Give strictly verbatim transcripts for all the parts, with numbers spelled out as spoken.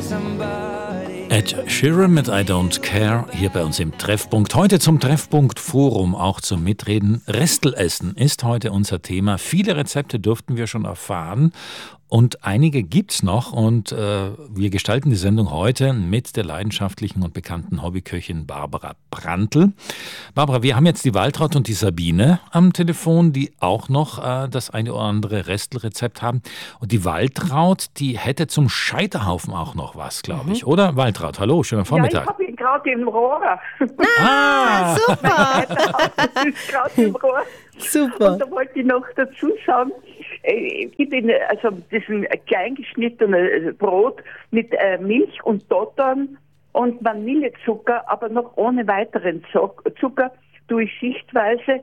Ed Sheeran mit I Don't Care hier bei uns im Treffpunkt. Heute zum Treffpunkt Forum, auch zum Mitreden. Restelessen ist heute unser Thema. Viele Rezepte durften wir schon erfahren und einige gibt's noch. Und äh, wir gestalten die Sendung heute mit der leidenschaftlichen und bekannten Hobbyköchin Barbara Brandl. Barbara, wir haben jetzt die Waltraud und die Sabine am Telefon, die auch noch äh, das eine oder andere Restelrezept haben. Und die Waltraud, die hätte zum Scheiterhaufen auch noch was, glaube ich. Mhm. Oder, Waltraud? Hallo, schönen Vormittag. Ja, ich habe ihn gerade im Rohr. Ah, super. Das ist gerade im Rohr. Super. Und da wollte ich noch dazu sagen, ich gebe Ihnen also das ist ein klein geschnittenes Brot mit äh, Milch und Dottern und Vanillezucker, aber noch ohne weiteren Zucker, tue ich schichtweise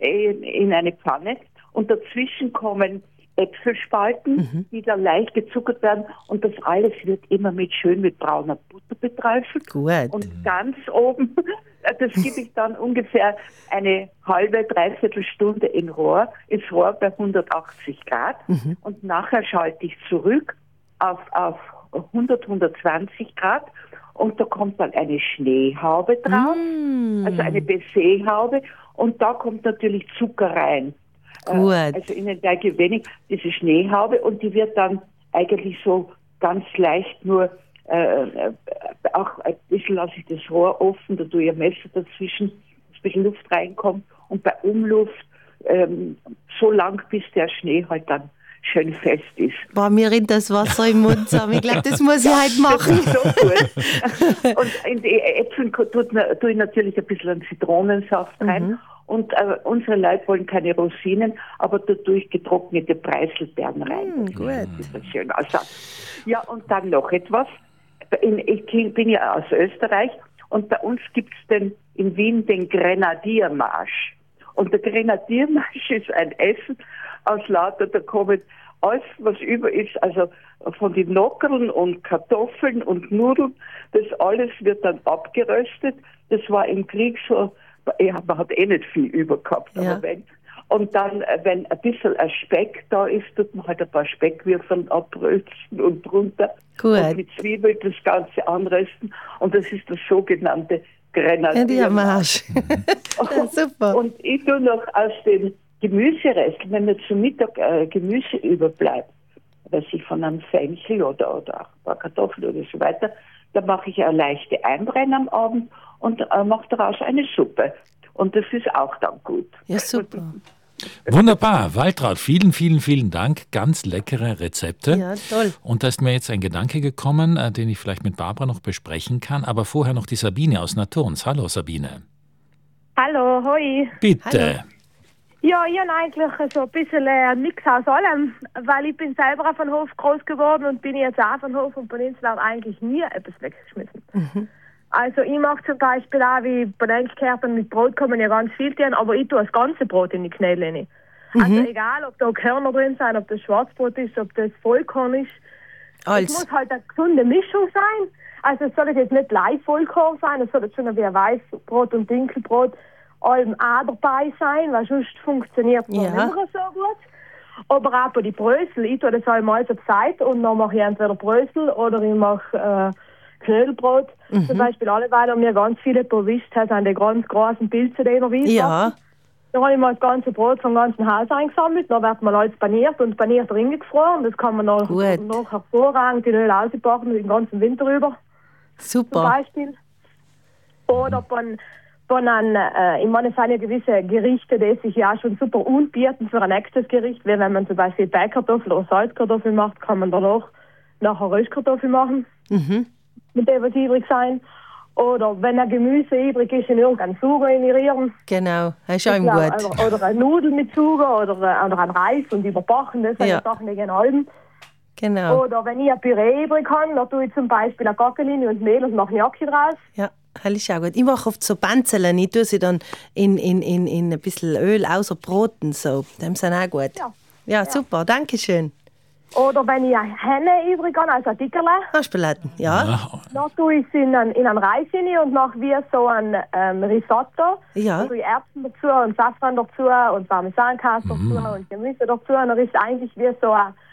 in eine Pfanne und dazwischen kommen Äpfelspalten, mhm. die dann leicht gezuckert werden und das alles wird immer mit schön mit brauner Butter beträufelt. Gut. Und ganz oben, das gebe ich dann ungefähr eine halbe, dreiviertel Stunde in Rohr, ins Rohr bei hundertachtzig Grad mhm. und nachher schalte ich zurück auf, auf hundert, hundertzwanzig Grad und da kommt dann eine Schneehaube drauf, mm. also eine Baiserhaube und da kommt natürlich Zucker rein. Gut. Also in den Teig wenig, diese Schneehaube und die wird dann eigentlich so ganz leicht nur, äh, auch ein bisschen lasse ich das Rohr offen, da tue ich ein Messer dazwischen, dass ein bisschen Luft reinkommt und bei Umluft ähm, so lang, bis der Schnee halt dann schön fest ist. Boah, mir rinnt das Wasser im Mund zusammen. Ich glaube, das muss ich heute machen. Das ist so gut. Und in die Äpfel tue ich natürlich ein bisschen Zitronensaft rein. Mhm. Und äh, unsere Leute wollen keine Rosinen, aber dadurch getrocknete Preiselbeeren rein. Mm, gut. Das ist ein schöner Ersatz. Ja, und dann noch etwas. In, ich bin ja aus Österreich und bei uns gibt es den, in Wien den Grenadiermarsch. Und der Grenadiermarsch ist ein Essen aus lauter, da kommen alles, was über ist, also von den Nockerln und Kartoffeln und Nudeln, das alles wird dann abgeröstet. Das war im Krieg so. Ja, man hat eh nicht viel über gehabt, aber ja. wenn. Und dann, wenn ein bisschen ein Speck da ist, tut man halt ein paar Speckwürfeln abrösten und drunter. Gut. Und mit Zwiebeln das Ganze anrösten. Und das ist das sogenannte Grenadiermarsch. Ja, super. Und ich tue noch aus den Gemüseresten, wenn mir zum Mittag äh, Gemüse überbleibt, weiß ich von einem Fenchel oder, oder auch ein paar Kartoffeln oder so weiter, dann mache ich eine leichte Einbrennen am Abend und äh, mache daraus eine Suppe. Und das ist auch dann gut. Ja, super. Wunderbar. Waltraud, vielen, vielen, vielen Dank. Ganz leckere Rezepte. Ja, toll. Und da ist mir jetzt ein Gedanke gekommen, äh, den ich vielleicht mit Barbara noch besprechen kann. Aber vorher noch die Sabine aus Naturns. Hallo, Sabine. Hallo, hoi. Bitte. Hallo. Ja, ich habe eigentlich so ein bisschen ein Mix aus allem, weil ich bin selber auf dem Hof groß geworden und bin jetzt auch auf dem Hof und bei uns wird eigentlich nie etwas weggeschmissen. Mhm. Also ich mache zum Beispiel auch, wie bei den Enkelkärten mit Brot kann man ja ganz viel tun, aber ich tue das ganze Brot in die Knädel rein. Mhm. Also egal, ob da Körner drin sind, ob das Schwarzbrot ist, ob das Vollkorn ist. Als. Es muss halt eine gesunde Mischung sein. Also es soll jetzt nicht live Vollkorn sein, es soll jetzt schon wie ein Weißbrot und Dinkelbrot allem auch dabei sein, weil sonst funktioniert es ja. nicht mehr so gut. Aber auch bei den Brösel, ich tue das einmal zur Zeit und dann mache ich entweder Brösel oder ich mache äh, Knödelbrot. Mhm. Zum Beispiel alle, weil mir ganz viele erwischt hat, an den ganz großen Pilzen, die in der Wiese ja. Da habe ich mal das ganze Brot vom ganzen Haus eingesammelt, dann wird mal alles paniert und paniert drin gefroren. Das kann man noch, noch hervorragend in Öl ausbacken, den ganzen Winter über. Super. Zum Beispiel. Oder von Von an, äh, ich meine, es sind ja gewisse Gerichte, die sich ja auch schon super unbieten für ein nächstes Gericht. Wie wenn man zum Beispiel Beikartoffel oder Salzkartoffel macht, kann man danach nachher Röstkartoffel machen. Mhm. Mit dem, was übrig sein. Oder wenn ein Gemüse übrig ist, in irgendeinen Sugo inherieren. Genau, das ist auch gut. Oder, oder eine Nudel mit Sugo oder, oder ein Reis und überbacken, das sind ja Sachen, die gehen halben. Genau. Oder wenn ich ein Püree übrig habe, dann tue ich zum Beispiel eine Gackeline und Mehl und mache Gnocchi draus. Ja. Das ist auch gut. Ich mache oft so Banzeln. Ich tue sie dann in, in, in, in ein bisschen Öl außer Broten. So. Die sind auch gut. Ja, ja, ja. Super. Dankeschön. Oder wenn ich eine Henne übrig habe, also ein Dickerle. Haspelaten, ja. ja. Dann tue ich es in einen, in einen Reis rein und mache wie so ein ähm, Risotto. Ja. Dann tue ich Erbsen dazu und Safran dazu und Parmesankäse mhm. dazu und Gemüse dazu. Und dann ist es eigentlich wie so ein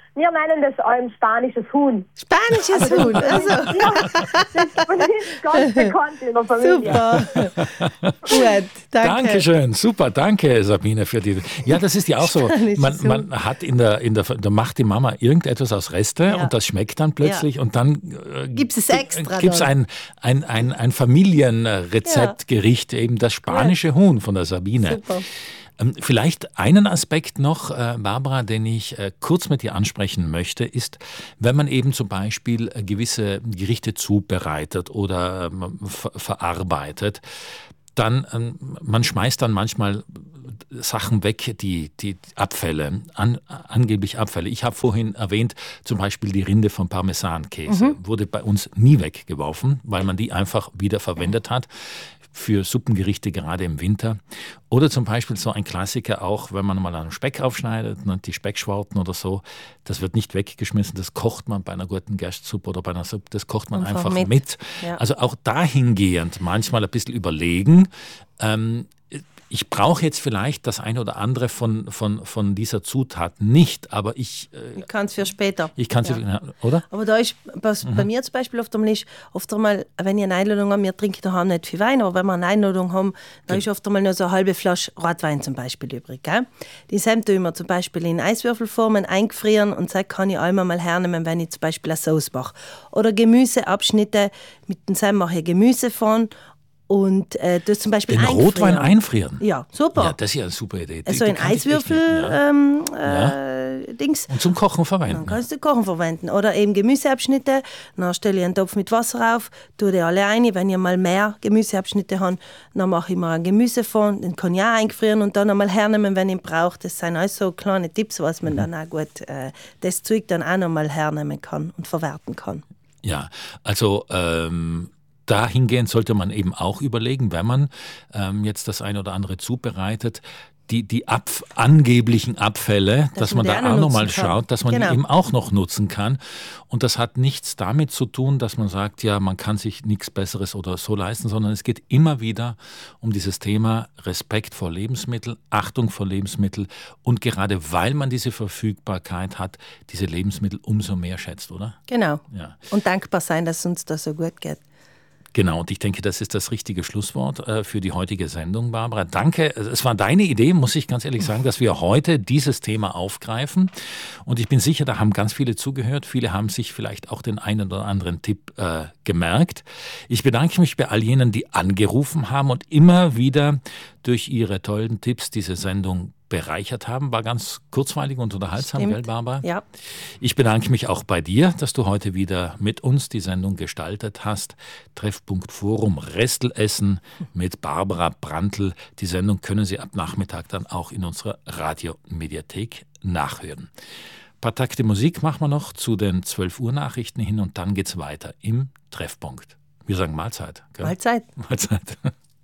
wir nennen das ein spanisches Huhn. Spanisches Huhn, also. Ja, das ist ganz bekannt in der Familie. Super. Gut, danke. Dankeschön, super, danke Sabine für die. Ja, das ist ja auch so. Man, man hat in der, in der, da macht die Mama irgendetwas aus Reste ja. und das schmeckt dann plötzlich ja. und dann äh, gibt es extra. Gibt es ein, ein, ein, ein Familienrezeptgericht, ja. eben das spanische ja. Huhn von der Sabine. Super. Vielleicht einen Aspekt noch, äh, Barbara, den ich äh, kurz mit dir ansprechen möchte, ist, wenn man eben zum Beispiel äh, gewisse Gerichte zubereitet oder äh, ver- verarbeitet, dann, äh, man schmeißt dann manchmal Sachen weg, die, die Abfälle, an, angeblich Abfälle. Ich habe vorhin erwähnt, zum Beispiel die Rinde vom Parmesankäse, mhm. wurde bei uns nie weggeworfen, weil man die einfach wieder verwendet hat. Für Suppengerichte gerade im Winter. Oder zum Beispiel so ein Klassiker auch, wenn man mal einen Speck aufschneidet, ne, die Speckschwarten oder so, das wird nicht weggeschmissen, das kocht man bei einer guten Gerstsuppe oder bei einer Suppe, das kocht man einfach, einfach mit. mit. Ja. Also auch dahingehend manchmal ein bisschen überlegen, ähm, ich brauche jetzt vielleicht das eine oder andere von, von, von dieser Zutat nicht, aber ich... Äh, ich kann es für später. Ich kann es ja. für, oder? Aber da ist, was mhm. bei mir zum Beispiel oft einmal ist, oft einmal, wenn ich eine Einladung habe, wir trinken daheim nicht viel Wein, aber wenn wir eine Einladung haben, da ist oft einmal noch so eine halbe Flasche Rotwein zum Beispiel übrig. Gell? Die Sam tun wir zum Beispiel in Eiswürfelformen eingefrieren und das kann ich einmal mal hernehmen, wenn ich zum Beispiel eine Sauce mache. Oder Gemüseabschnitte, mit dem Sam mache ich Gemüsefond. Und äh, das zum Beispiel den einfrieren. Rotwein einfrieren? Ja, super. Ja, das ist ja eine super Idee. Also ein Eiswürfel ja. ähm, ja. äh, Dings. Und zum Kochen verwenden. Dann kannst du Kochen verwenden. Oder eben Gemüseabschnitte. Dann stelle ich einen Topf mit Wasser auf, tue die alle rein. Wenn ich mal mehr Gemüseabschnitte habe, dann mache ich mal einen Gemüsefond, den kann ich auch eingefrieren und dann einmal hernehmen, wenn ich brauche. Das sind alles so kleine Tipps, was man mhm. dann auch gut, äh, das Zeug dann auch nochmal hernehmen kann und verwerten kann. Ja, also ähm dahingehend sollte man eben auch überlegen, wenn man ähm, jetzt das eine oder andere zubereitet, die, die ab, angeblichen Abfälle, dass, dass man, man da auch nochmal schaut, dass man genau. die eben auch noch nutzen kann. Und das hat nichts damit zu tun, dass man sagt, ja, man kann sich nichts Besseres oder so leisten, sondern es geht immer wieder um dieses Thema Respekt vor Lebensmitteln, Achtung vor Lebensmitteln und gerade weil man diese Verfügbarkeit hat, diese Lebensmittel umso mehr schätzt, oder? Genau. Ja. Und dankbar sein, dass es uns da so gut geht. Genau, und ich denke, das ist das richtige Schlusswort äh, für die heutige Sendung, Barbara. Danke, es war deine Idee, muss ich ganz ehrlich sagen, dass wir heute dieses Thema aufgreifen. Und ich bin sicher, da haben ganz viele zugehört. Viele haben sich vielleicht auch den einen oder anderen Tipp äh, gemerkt. Ich bedanke mich bei all jenen, die angerufen haben und immer wieder durch ihre tollen Tipps diese Sendung bereichert haben. War ganz kurzweilig und unterhaltsam, gell, Barbara? Ja. Ich bedanke mich auch bei dir, dass du heute wieder mit uns die Sendung gestaltet hast. Treffpunkt Forum Restelessen mit Barbara Brandl. Die Sendung können Sie ab Nachmittag dann auch in unserer Radiomediathek nachhören. Ein paar Takte Musik machen wir noch zu den zwölf Uhr Nachrichten hin und dann geht's weiter im Treffpunkt. Wir sagen Mahlzeit. Gell? Mahlzeit. Mahlzeit.